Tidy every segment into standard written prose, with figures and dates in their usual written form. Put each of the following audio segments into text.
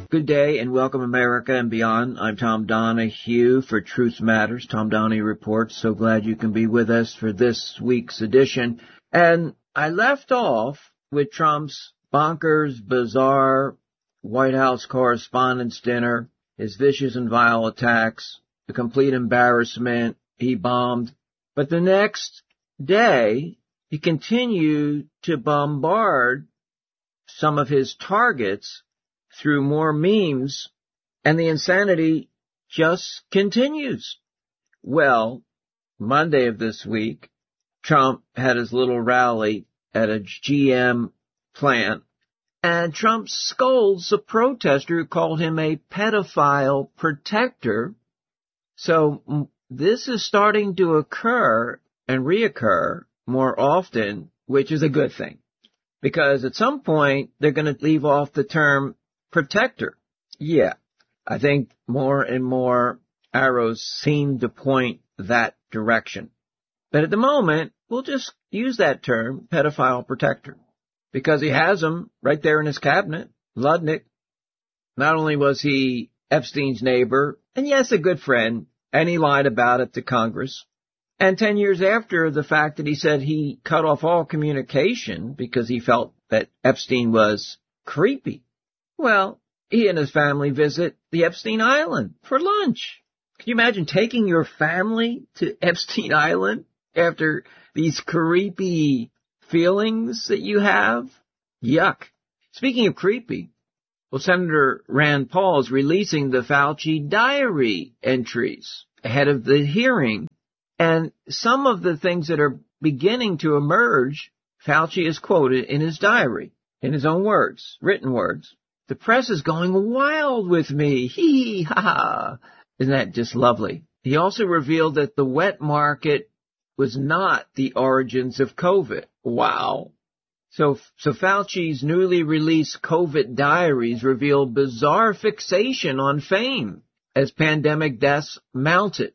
Good day and welcome America and beyond. I'm Tom Donahue for Truth Matters, Tom Donahue Reports. So glad you can be with us for this week's edition. And I left off with Trump's bonkers, bizarre White House Correspondents' Dinner, his vicious and vile attacks, the complete embarrassment he bombed. But the next day, he continued to bombard some of his targets through more memes, and the insanity just continues. Well, Monday of this week, Trump had his little rally at a GM plant, and Trump scolds a protester who called him a pedophile protector. So this is starting to occur and reoccur more often, which is a good thing, because at some point they're going to leave off the term protector. Yeah, I think more and more arrows seem to point that direction. But at the moment, we'll just use that term, pedophile protector, because he has them right there in his cabinet. Ludnick, not only was he Epstein's neighbor, and yes, a good friend, and he lied about it to Congress. And 10 years after the fact that he said he cut off all communication because he felt that Epstein was creepy. Well, he and his family visit the Epstein Island for lunch. Can you imagine taking your family to Epstein Island after these creepy feelings that you have? Yuck. Speaking of creepy, well, Senator Rand Paul is releasing the Fauci diary entries ahead of the hearing. And some of the things that are beginning to emerge, Fauci is quoted in his diary, in his own words, written words. The press is going wild with me. Hee ha ha. Isn't that just lovely? He also revealed that the wet market was not the origins of COVID. Wow. So Fauci's newly released COVID diaries reveal bizarre fixation on fame as pandemic deaths mounted.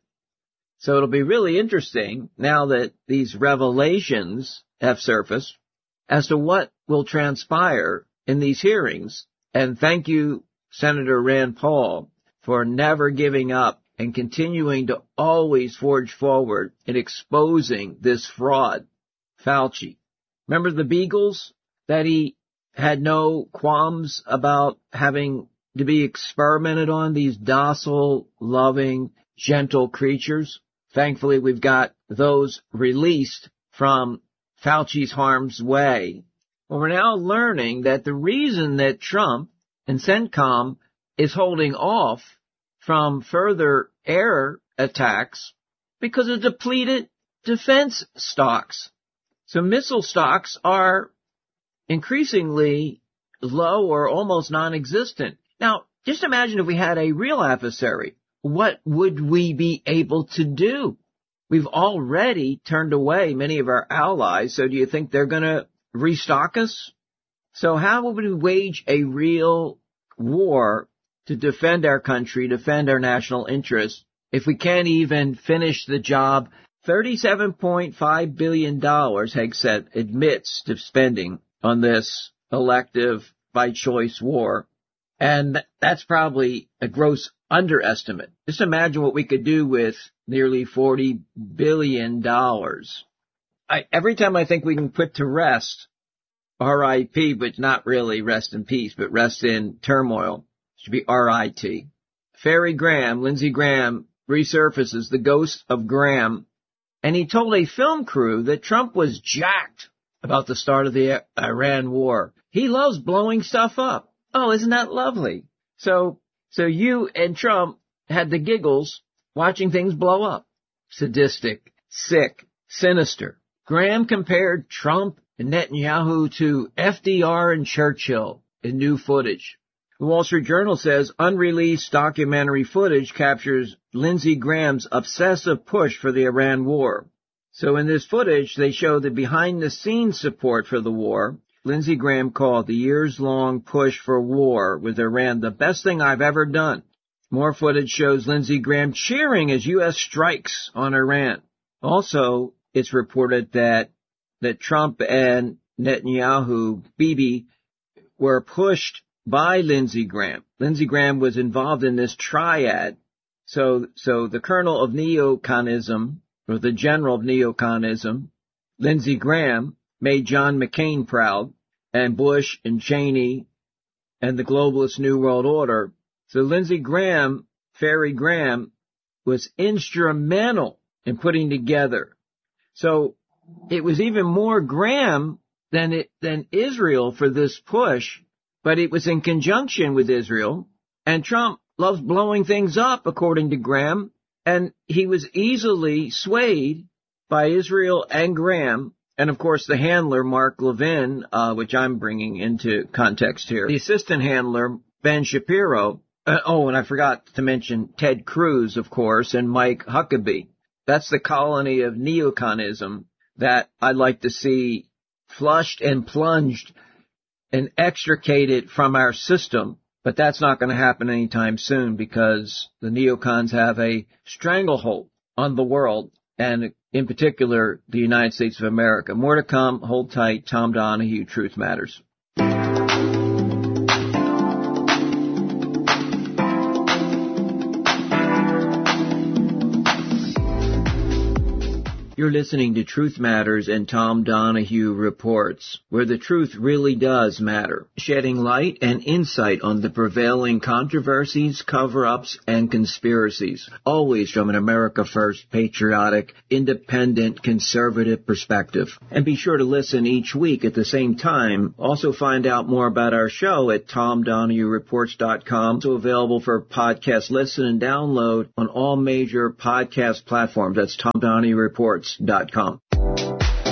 So it'll be really interesting now that these revelations have surfaced as to what will transpire in these hearings. And thank you, Senator Rand Paul, for never giving up and continuing to always forge forward in exposing this fraud, Fauci. Remember the Beagles that he had no qualms about having to be experimented on, these docile, loving, gentle creatures? Thankfully, we've got those released from Fauci's harm's way. Well, we're now learning that the reason that Trump and CENTCOM is holding off from further air attacks because of depleted defense stocks. So missile stocks are increasingly low or almost non-existent. Now, just imagine if we had a real adversary. What would we be able to do? We've already turned away many of our allies, so do you think they're going to restock us? So how would we wage a real war to defend our country, defend our national interests, if we can't even finish the job? $37.5 billion, Hegseth admits to spending on this elective by choice war. And that's probably a gross underestimate. Just imagine what we could do with nearly $40 billion. Every time I think we can put to rest R.I.P., but not really rest in peace, but rest in turmoil, it should be R.I.T. Farry Graham, Lindsey Graham, resurfaces the ghost of Graham, and he told a film crew that Trump was jacked about the start of the Iran war. He loves blowing stuff up. Oh, isn't that lovely? So you and Trump had the giggles watching things blow up. Sadistic, sick, sinister. Graham compared Trump and Netanyahu to FDR and Churchill in new footage. The Wall Street Journal says unreleased documentary footage captures Lindsey Graham's obsessive push for the Iran war. So in this footage, they show the behind-the-scenes support for the war. Lindsey Graham called the years-long push for war with Iran the best thing I've ever done. More footage shows Lindsey Graham cheering as U.S. strikes on Iran. Also, it's reported that Trump and Netanyahu, Bibi, were pushed by Lindsey Graham. Lindsey Graham was involved in this triad. So the colonel of neoconism, or the general of neoconism, Lindsey Graham, made John McCain proud, and Bush and Cheney and the globalist New World Order. So Lindsey Graham, Fairy Graham, was instrumental in putting together. So it was even more Graham than Israel for this push, but it was in conjunction with Israel. And Trump loves blowing things up, according to Graham, and he was easily swayed by Israel and Graham, and of course the handler, Mark Levin, which I'm bringing into context here. The assistant handler, Ben Shapiro. And I forgot to mention Ted Cruz, of course, and Mike Huckabee. That's the colony of neoconism that I'd like to see flushed and plunged and extricated from our system. But that's not going to happen anytime soon because the neocons have a stranglehold on the world, and in particular, the United States of America. More to come. Hold tight. Tom Donahue, Truth Matters. You're listening to Truth Matters and Tom Donahue Reports, where the truth really does matter, shedding light and insight on the prevailing controversies, cover-ups, and conspiracies, always from an America First, patriotic, independent, conservative perspective. And be sure to listen each week at the same time. Also find out more about our show at TomDonahueReports.com, also available for podcast listen and download on all major podcast platforms. That's TomDonahueReports.com.